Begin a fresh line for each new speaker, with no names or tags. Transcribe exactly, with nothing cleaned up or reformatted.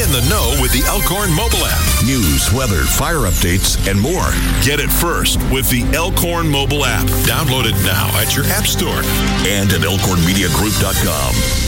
in the know with the Elkhorn mobile app. News, weather, fire updates, and more. Get it first with the Elkhorn mobile app. Download it now at your app store and at elkhorn media group dot com.